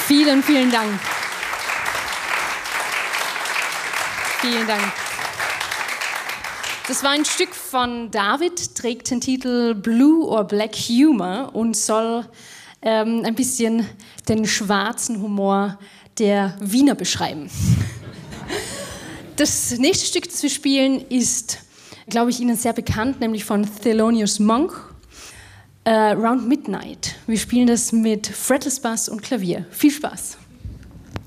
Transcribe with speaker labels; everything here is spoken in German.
Speaker 1: Vielen, vielen Dank. Vielen Dank. Das war ein Stück von David, trägt den Titel Blue or Black Humor und soll ein bisschen den schwarzen Humor der Wiener beschreiben. Das nächste Stück, das wir spielen, ist, glaube ich, Ihnen sehr bekannt, nämlich von Thelonious Monk, Round Midnight. Wir spielen das mit Fretless Bass und Klavier. Viel Spaß!